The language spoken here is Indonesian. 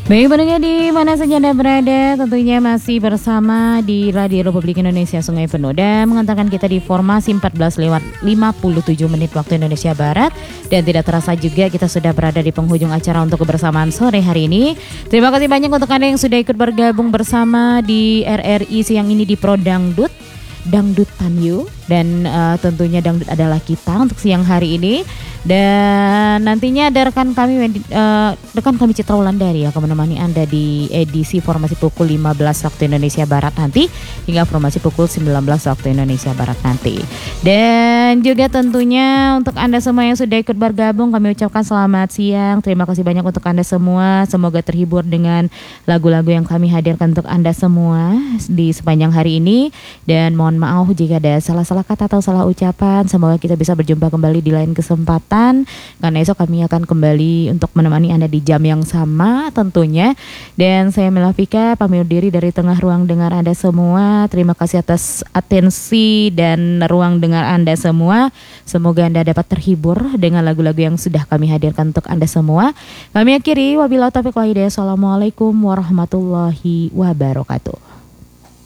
Baik pendengar di mana saja Anda berada, tentunya masih bersama di Radio Republik Indonesia Sungai Penuh mengantarkan kita di formasi 14 lewat 57 menit waktu Indonesia Barat. Dan tidak terasa juga kita sudah berada di penghujung acara untuk kebersamaan sore hari ini. Terima kasih banyak untuk Anda yang sudah ikut bergabung bersama di RRI siang ini di Pro Dangdut Tanyu. Dan tentunya dangdut adalah kita untuk siang hari ini. Dan nantinya ada rekan kami Citra Wulandari akan menemani Anda di edisi formasi pukul 15 waktu Indonesia Barat nanti hingga formasi pukul 19 waktu Indonesia Barat nanti. Dan juga tentunya untuk Anda semua yang sudah ikut bergabung kami ucapkan selamat siang. Terima kasih banyak untuk Anda semua. Semoga terhibur dengan lagu-lagu yang kami hadirkan untuk Anda semua di sepanjang hari ini. Dan mohon maaf jika ada salah-salah kata atau salah ucapan. Semoga kita bisa berjumpa kembali di lain kesempatan. Karena esok kami akan kembali untuk menemani Anda di jam yang sama tentunya. Dan saya Melafika pamit diri dari tengah ruang dengar Anda semua. Terima kasih atas atensi dan ruang dengar Anda semua. Semoga Anda dapat terhibur dengan lagu-lagu yang sudah kami hadirkan untuk Anda semua. Kami akhiri wabillahi taufiq wal hidayah. Assalamualaikum warahmatullahi wabarakatuh.